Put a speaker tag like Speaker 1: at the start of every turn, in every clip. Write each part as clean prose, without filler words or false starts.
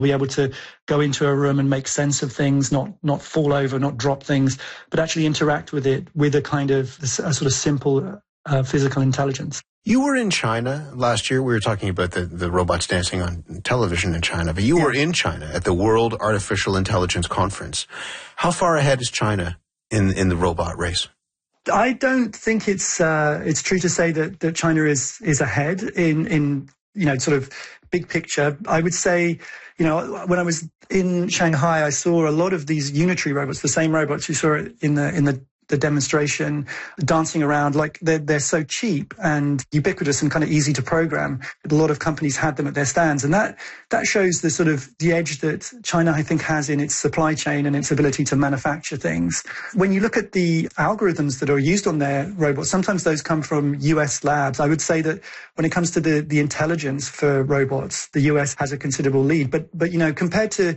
Speaker 1: be able to go into a room and make sense of things, not fall over, not drop things, but actually interact with it with a kind of a sort of simple physical intelligence.
Speaker 2: You were in China last year. We were talking about the robots dancing on television in China, but you were in China at the World Artificial Intelligence Conference. How far ahead is China in the robot race?
Speaker 1: I don't think it's true to say that China is ahead in sort of big picture. I would say, when I was in Shanghai, I saw a lot of these unitary robots, the same robots you saw in the demonstration, dancing around. Like they're so cheap and ubiquitous and kind of easy to program. A lot of companies had them at their stands, and that shows the sort of the edge that China, I think, has in its supply chain and its ability to manufacture things. When you look at the algorithms that are used on their robots, sometimes those come from US labs. I would say that when it comes to the intelligence for robots, the US has a considerable lead. But compared to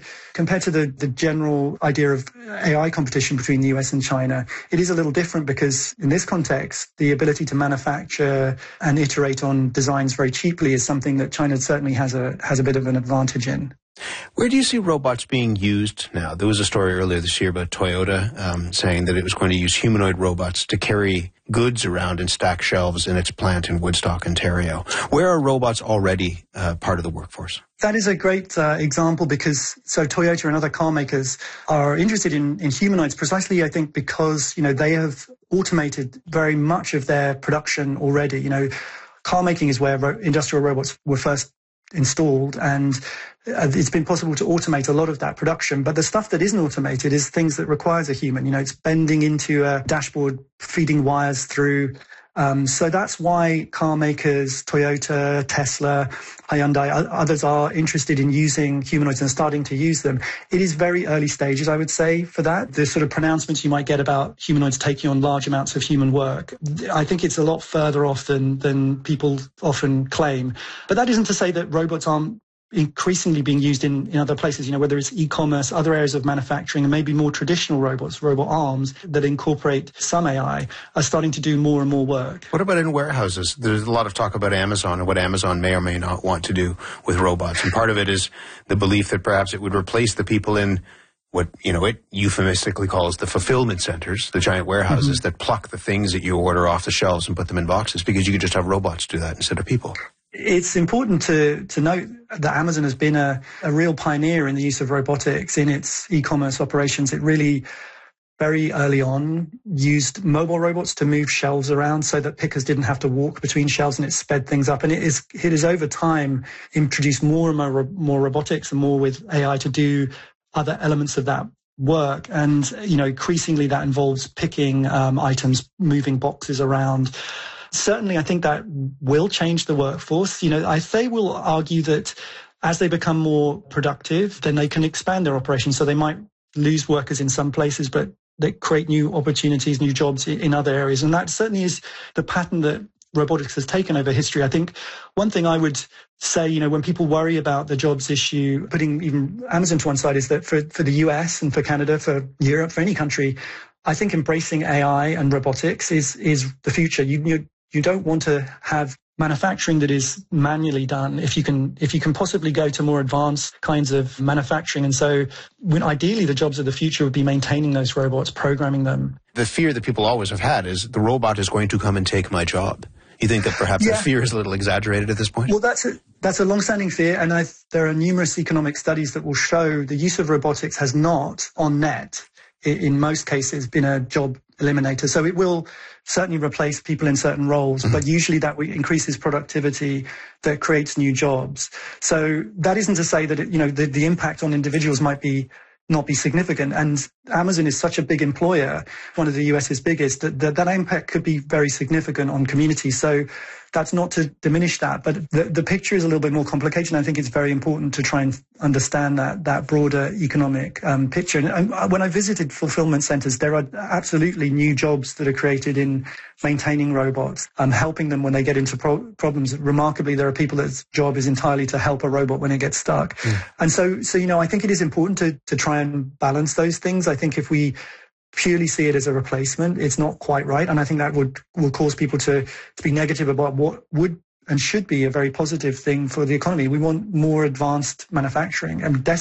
Speaker 1: the general idea of AI competition between the US and China, it is a little different because in this context, the ability to manufacture and iterate on designs very cheaply is something that China certainly has a bit of an advantage in.
Speaker 2: Where do you see robots being used now? There was a story earlier this year about Toyota saying that it was going to use humanoid robots to carry goods around and stack shelves in its plant in Woodstock, Ontario. Where are robots already part of the workforce?
Speaker 1: That is a great example because Toyota and other car makers are interested in humanoids precisely, I think, because, they have automated very much of their production already. Car making is where industrial robots were first installed, and it's been possible to automate a lot of that production. But the stuff that isn't automated is things that requires a human. It's bending into a dashboard, feeding wires through. So that's why car makers, Toyota, Tesla, Hyundai, others are interested in using humanoids and starting to use them. It is very early stages, I would say, for that. The sort of pronouncements you might get about humanoids taking on large amounts of human work, I think it's a lot further off than people often claim. But that isn't to say that robots aren't increasingly being used in other places, whether it's e-commerce, other areas of manufacturing, and maybe more traditional robots, robot arms that incorporate some AI are starting to do more and more work.
Speaker 2: What about in warehouses? There's a lot of talk about Amazon and what Amazon may or may not want to do with robots. And part of it is the belief that perhaps it would replace the people in what, it euphemistically calls the fulfillment centers, the giant warehouses that pluck the things that you order off the shelves and put them in boxes, because you could just have robots do that instead of people.
Speaker 1: It's important to note that Amazon has been a real pioneer in the use of robotics in its e-commerce operations. It really, very early on, used mobile robots to move shelves around so that pickers didn't have to walk between shelves, and it sped things up. And it is over time introduced more and more robotics and more with AI to do other elements of that work. And, increasingly that involves picking items, moving boxes around. Certainly, I think that will change the workforce. They will argue that as they become more productive, then they can expand their operations. So they might lose workers in some places, but they create new opportunities, new jobs in other areas. And that certainly is the pattern that robotics has taken over history. I think one thing I would say, when people worry about the jobs issue, putting even Amazon to one side, is that for the US and for Canada, for Europe, for any country, I think embracing AI and robotics is the future. You don't want to have manufacturing that is manually done if you can possibly go to more advanced kinds of manufacturing. And so ideally the jobs of the future would be maintaining those robots, programming them. The
Speaker 2: fear that people always have had is the robot is going to come and take my job. You think that perhaps the fear is a little exaggerated at this point?
Speaker 1: Well, that's a long-standing fear, and there are numerous economic studies that will show the use of robotics has not, on net, in most cases, been a job eliminator. So it will certainly replace people in certain roles, but usually that increases productivity, that creates new jobs. So that isn't to say that the impact on individuals might not be significant. And Amazon is such a big employer, one of the US's biggest, that impact could be very significant on communities. So that's not to diminish that, but the picture is a little bit more complicated. I think it's very important to try and understand that broader economic picture. And when I visited fulfillment centers, there are absolutely new jobs that are created in maintaining robots, helping them when they get into problems. Remarkably, there are people whose job is entirely to help a robot when it gets stuck. And so I think it is important to try and balance those things. I think if we purely see it as a replacement, it's not quite right. And I think that will cause people to be negative about what would and should be a very positive thing for the economy. We want more advanced manufacturing and